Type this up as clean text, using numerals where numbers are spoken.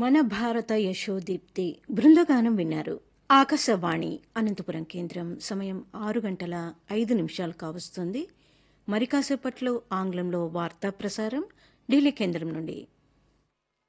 మన భారత యశోదీప్తి బృందగానం విన్నారు. ఆకాశవాణి అనంతపురం కేంద్రం. సమయం 6:05 కావస్తుంది. మరి కాసేపట్లో ఆంగ్లంలో వార్తా ప్రసారం ఢిల్లీ కేంద్రం నుండి.